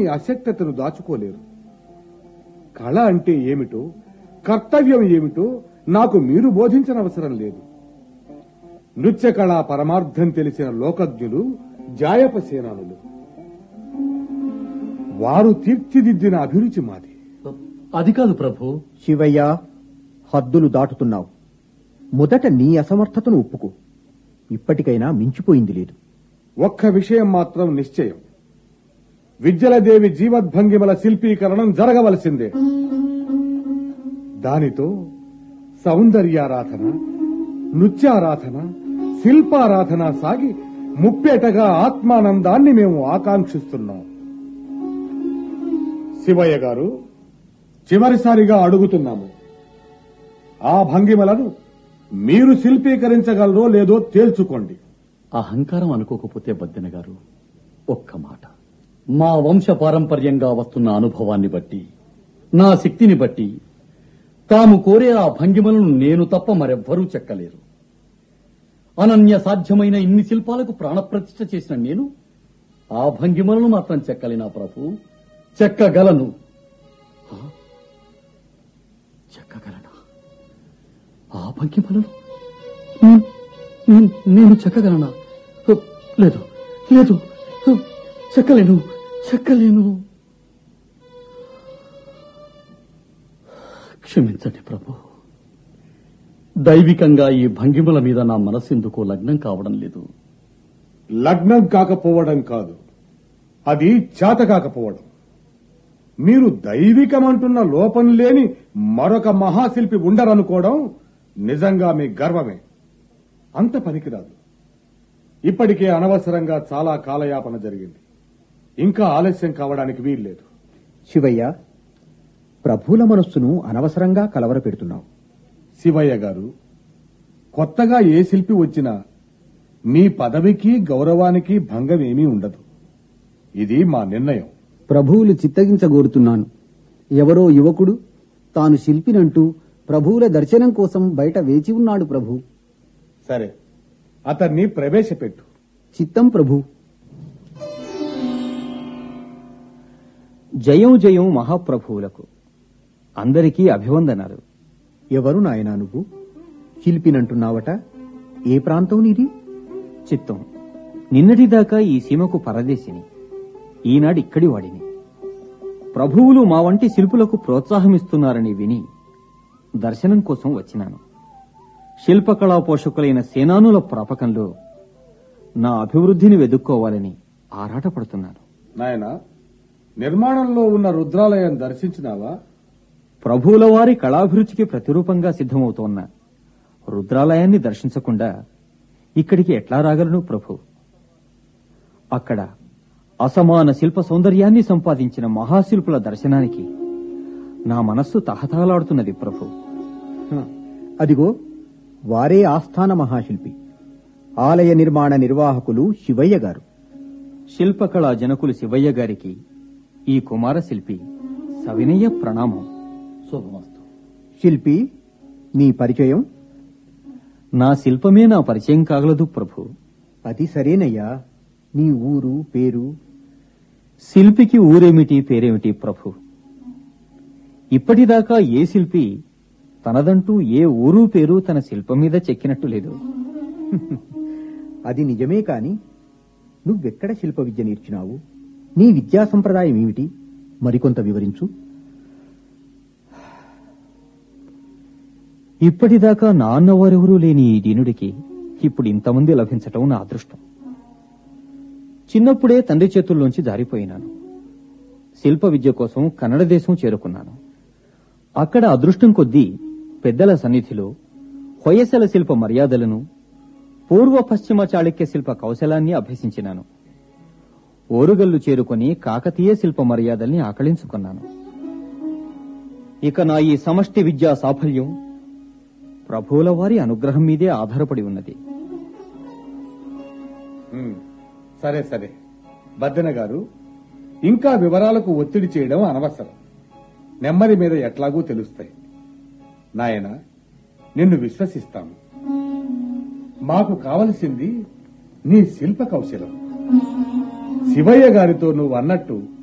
మీ అశక్తతను దాచుకోలేరు. కళ అంటే ఏమిటో, కర్తవ్యం ఏమిటో నాకు మీరు బోధించనవసరం లేదు. నృత్య కళా పరమార్థం తెలిసిన లోకజ్ఞులు జాయపసేనానులు. వారు తీర్చిదిద్దిన అభిరుచి మాది. అది కాదు ప్రభు. శివయ్య, హద్దులు దాటుతున్నావు. మొదట నీ అసమర్థతను ఒప్పుకో. ఇప్పటికైనా మించిపోయింది లేదు. ఒక్క విషయం మాత్రం నిశ్చయం, విద్యలదేవి జీవద్భంగిమల శిల్పీకరణం జరగవలసిందే. దానితో సౌందర్యారాధన, నృత్యారాధన, శిల్పారాధన సాగి ముప్పేటగా ఆత్మానందాన్ని మేము ఆకాంక్షిస్తున్నాం. శివయ్య గారు, చివరిసారిగా అడుగుతున్నాము, ఆ భంగిమలను మీరు శిల్పీకరించగలరో లేదో తేల్చుకోండి. అహంకారం అనుకోకపోతే బద్దెన గారు, ఒక్క మాట. మా వంశ పారంపర్యంగా వస్తున్న అనుభవాన్ని బట్టి, నా శక్తిని బట్టి తాము కోరే ఆ భంగిమలను నేను తప్ప మరెవ్వరూ చెక్కలేరు. అనన్య సాధ్యమైన ఇన్ని శిల్పాలకు ప్రాణప్రతిష్ఠ చేసిన నేను ఆ భంగిమలను మాత్రం చెక్కలేనా ప్రభు? చెక్కగలను. చెక్కగలనా ఆ భంగిమలను? నేను చెక్కగలనా? లేదు లేదు, చెక్కలేను చెక్కలేను. క్షమించండి ప్రభు. దైవికంగా ఈ భంగిమల మీద నా మనస్సెందుకో లగ్నం కావడం లేదు. లగ్నం కాకపోవడం కాదు, అది చేత కాకపోవడం. మీరు దైవికమంటున్న లోపం లేని మరొక మహాశిల్పి ఉండరనుకోవడం నిజంగా మీ గర్వమే. అంత పనికిరాదు. ఇప్పటికే అనవసరంగా చాలా కాలయాపన జరిగింది. ఇంకా ఆలస్యం కావడానికి వీల్లేదు. శివయ్య, ప్రభువుల మనస్సును అనవసరంగా కలవరపెడుతున్నావు. శివయ్య గారు, కొత్తగా ఏ శిల్పి వచ్చినా మీ పదవికి గౌరవానికి భంగమేమీ ఉండదు. ఇది మా నిర్ణయం. ప్రభువులు చిత్తగించగోరుతున్నాను. ఎవరో యువకుడు తాను శిల్పినంటూ ప్రభువుల దర్శనం కోసం బయట వేచి ఉన్నాడు ప్రభు. సరే, అతన్ని ప్రవేశపెట్టు. చిత్తం ప్రభు. జయం జయం మహాప్రభువులకు. అందరికీ అభివందనాలు. ఎవరు నాయనా నువ్వు? శిల్పినంటున్నావట. ఏ ప్రాంతం నీది? చిత్తం. నిన్నటిదాకా ఈ సీమకు పరదేశిని, ఈనాడు ఇక్కడి వాడిని. ప్రభువులు మా వంటి శిల్పులకు ప్రోత్సాహమిస్తున్నారని విని దర్శనం కోసం వచ్చినాను. శిల్పకళా పోషకులైన సేనానుల ప్రాపకంలో నా అభివృద్ధిని వెదుక్కోవాలని ఆరాటపడుతున్నాను. నాయనా, నిర్మాణంలో ఉన్న రుద్రాలయం దర్శించినావా? ప్రభువుల వారి కళాభిరుచికి ప్రతిరూపంగా సిద్ధమవుతోన్న రుద్రాలయాన్ని దర్శించకుండా ఇక్కడికి ఎట్లా రాగలను ప్రభు? అక్కడ అసమాన శిల్ప సౌందర్యాన్ని సంపాదించిన మహాశిల్పుల దర్శనానికి నా మనస్సు తహతహలాడుతున్నది ప్రభు. అదిగో వారే ఆస్థాన మహాశిల్పి, ఆలయ నిర్మాణ నిర్వాహకులు శివయ్య గారు. శిల్పకళా జనకులు శివయ్య గారికి ఈ కుమార శిల్పి సవినయ ప్రణామం. శుభమస్తు. శిల్పి, నీ పరిచయం? నా శిల్పమే నా పరిచయం కాగలదు ప్రభు. అది సరేనయ్యా. నీ ఊరు పేరు? శిల్పికి ఊరేమిటి పేరేమిటి ప్రభు? ఇప్పటిదాకా ఏ శిల్పి తనదంటూ ఏ ఊరు పేరు తన శిల్పం మీద చెక్కినట్టు లేదు. అది నిజమే కాని నువ్వెక్కడ శిల్ప విద్య నేర్చినావు? నీ విద్యా సంప్రదాయం ఏమిటి? మరికొంత వివరించు. ఇప్పటిదాకా నాన్నవారెవరూ లేని ఈ దీనుడికి ఇప్పుడు ఇంతమంది లభించటం నా అదృష్టం. చిన్నప్పుడే తండ్రి చేతుల్లోంచి జారిపోయినాను. శిల్ప విద్య కోసం కన్నడ దేశం చేరుకున్నాను. అక్కడ అదృష్టం కొద్దీ పెద్దల సన్నిధిలో హొయసల శిల్ప మర్యాదలను, పూర్వ పశ్చిమ చాళుక్య శిల్ప కౌశలాన్ని అభ్యసించినాను. ఓరుగల్లు చేరుకుని కాకతీయ శిల్ప మర్యాదల్ని ఆకళించుకున్నాను. ఇక నా ఈ సమష్టి విద్యా సాఫల్యం ప్రభువుల వారి అనుగ్రహం మీదే ఆధారపడి ఉన్నది. సరే సరే బద్దెన గారు, ఇంకా వివరాలకు ఒత్తిడి చేయడం అనవసరం. నెమ్మది మీద ఎట్లాగూ తెలుస్తాయి. నాయన, నిన్ను విశ్వసిస్తాము. మాకు కావలసింది నీ శిల్ప కౌశలం. శివయ్య గారితో నువ్వు అన్నట్టు